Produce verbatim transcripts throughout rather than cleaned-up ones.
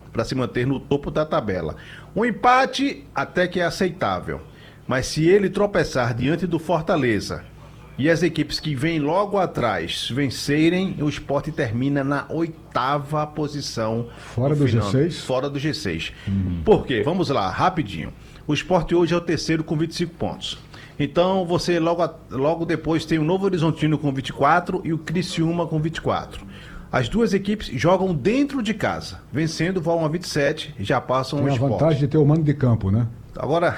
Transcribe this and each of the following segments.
para se manter no topo da tabela. Um empate até que é aceitável, mas se ele tropeçar diante do Fortaleza e as equipes que vêm logo atrás vencerem, o Sport termina na oitava posição. Fora do G seis? Fora do G seis. Uhum. Por quê? Vamos lá, rapidinho. O Sport hoje é o terceiro com vinte e cinco pontos. Então você logo, logo depois tem o Novo Horizontino com vinte e quatro e o Criciúma com vinte e quatro. As duas equipes jogam dentro de casa. Vencendo, vão a vinte e sete e já passam o Sport. Tem a vantagem de ter o mando de campo, né? Agora,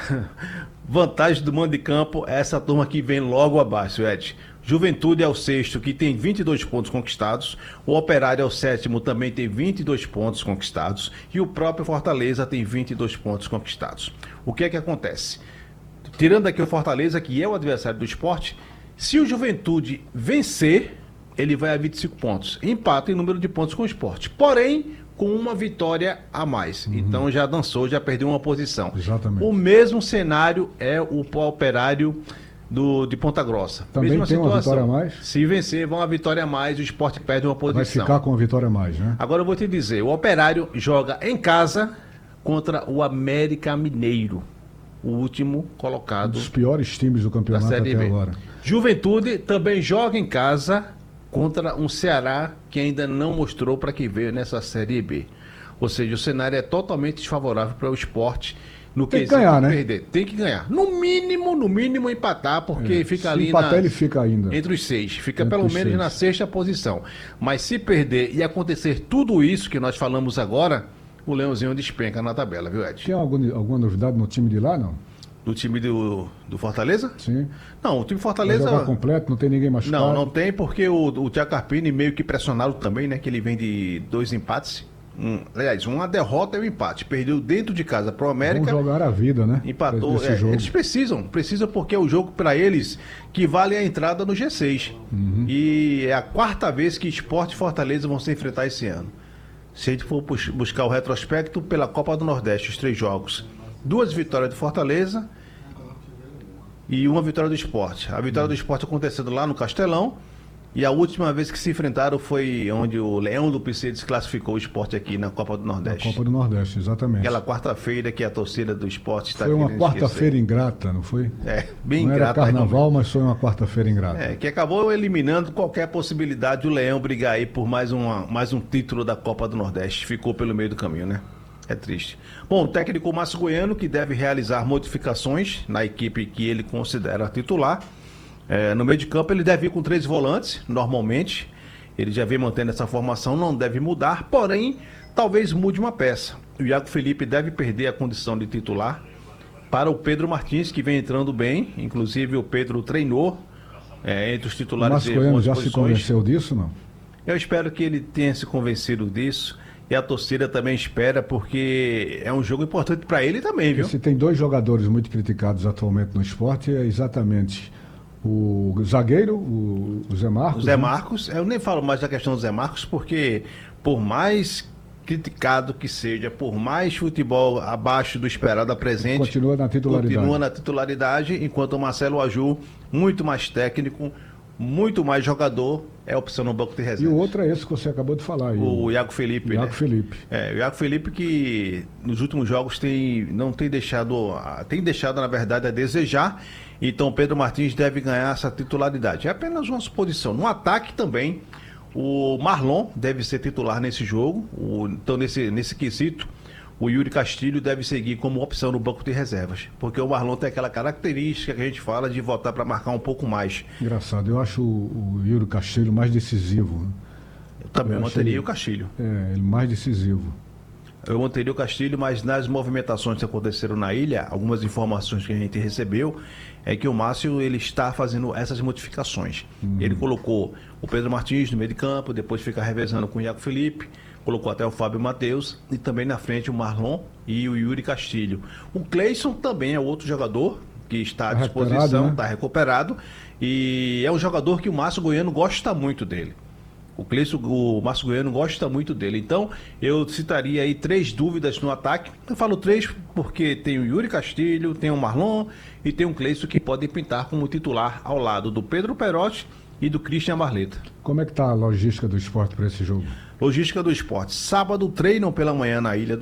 vantagem do mando de campo é essa turma que vem logo abaixo, Ed. Juventude é o sexto, que tem vinte e dois pontos conquistados. O Operário é o sétimo, também tem vinte e dois pontos conquistados. E o próprio Fortaleza tem vinte e dois pontos conquistados. O que é que acontece? Tirando aqui o Fortaleza, que é o adversário do Sport, se o Juventude vencer, ele vai a vinte e cinco pontos. Empata em número de pontos com o Sport. Porém, com uma vitória a mais. Uhum. Então já dançou, já perdeu uma posição. Exatamente. O mesmo cenário é o Operário do, de Ponta Grossa. Também Mesma tem situação. Uma vitória a mais? Se vencer, vão a vitória a mais, o Sport perde uma posição. Vai ficar com a vitória a mais, né? Agora eu vou te dizer, o Operário joga em casa contra o América Mineiro, o último colocado. Um dos piores times do campeonato da até Série B. agora. Juventude também joga em casa contra um Ceará que ainda não mostrou para que veio nessa Série B. Ou seja, o cenário é totalmente desfavorável para o Sport. No Tem que ganhar, né? Perder. Tem que ganhar. No mínimo, no mínimo empatar, porque é, fica se ali empatar, na, ele fica ainda entre os seis. Fica entre pelo menos seis. na sexta posição. Mas se perder e acontecer tudo isso que nós falamos agora, o Leãozinho despenca na tabela, viu, Ed? Tem alguma, alguma novidade no time de lá, não? Do time do, do Fortaleza? Sim. Não, o time Fortaleza... Vai jogar completo, não tem ninguém machucado? Não, não tem, porque o, o Thiago Carpini meio que pressionado também, né? Que ele vem de dois empates. Um, aliás, uma derrota e um empate. Perdeu dentro de casa pro América. Vão jogar a vida, né? Empatou. É, eles precisam, precisam porque é o jogo para eles que vale a entrada no G seis. Uhum. E é a quarta vez que Sport e Fortaleza vão se enfrentar esse ano. Se a gente for buscar o retrospecto pela Copa do Nordeste, os três jogos. Duas vitórias do Fortaleza e uma vitória do Sport. A vitória do Sport acontecendo lá no Castelão. E a última vez que se enfrentaram foi onde o Leão do P C desclassificou o Sport aqui na Copa do Nordeste. Na Copa do Nordeste, exatamente. Aquela quarta-feira que a torcida do Sport está Foi uma quarta-feira ingrata, não foi? É, bem não ingrata. Não era carnaval, mas foi uma quarta-feira ingrata. É, que acabou eliminando qualquer possibilidade do Leão brigar aí por mais, uma, mais um título da Copa do Nordeste. Ficou pelo meio do caminho, né? É triste. Bom, o técnico Márcio Goiano, que deve realizar modificações na equipe que ele considera titular. É, no meio de campo ele deve ir com três volantes, normalmente. Ele já vem mantendo essa formação, não deve mudar, porém, talvez mude uma peça. O Iago Felipe deve perder a condição de titular para o Pedro Martins, que vem entrando bem. Inclusive o Pedro treinou é, entre os titulares. O Márcio Goiano já se convenceu disso, não? Eu espero que ele tenha se convencido disso. E a torcida também espera, porque é um jogo importante para ele também, viu? Se tem dois jogadores muito criticados atualmente no esporte, é exatamente o zagueiro, o Zé Marcos. O Zé né? Marcos, eu nem falo mais da questão do Zé Marcos, porque por mais criticado que seja, por mais futebol abaixo do esperado apresente, continua na titularidade. Continua na titularidade, enquanto o Marcelo Aju, muito mais técnico, muito mais jogador, é opção no banco de reservas. E o outro é esse que você acabou de falar aí. O Iago Felipe, Iago né? Felipe. É, o Iago Felipe que nos últimos jogos tem, não tem deixado, tem deixado na verdade a desejar, então o Pedro Martins deve ganhar essa titularidade. É apenas uma suposição. No ataque também, o Marlon deve ser titular nesse jogo, o, então nesse, nesse quesito, o Yuri Castilho deve seguir como opção no banco de reservas, porque o Marlon tem aquela característica que a gente fala de voltar para marcar um pouco mais. Engraçado, eu acho o, o Yuri Castilho mais decisivo. Né? Eu também eu manteria ele, o Castilho. É, ele mais decisivo. Eu manteria o Castilho, mas nas movimentações que aconteceram na ilha, algumas informações que a gente recebeu, é que o Márcio ele está fazendo essas modificações. Uhum. Ele colocou o Pedro Martins no meio de campo, depois fica revezando com o Iago Felipe, colocou até o Fábio Matheus e também na frente o Marlon e o Yuri Castilho. O Cleison também é outro jogador que está à disposição, está recuperado, né? E é um jogador que o Márcio Goiano gosta muito dele. O Cleison, o Márcio Goiano gosta muito dele. Então, eu citaria aí três dúvidas no ataque. Eu falo três porque tem o Yuri Castilho, tem o Marlon e tem o Cleison que podem pintar como titular ao lado do Pedro Perotti e do Christian Barleta. Como é que está a logística do esporte para esse jogo? Logística do esporte. Sábado treinam pela manhã na ilha do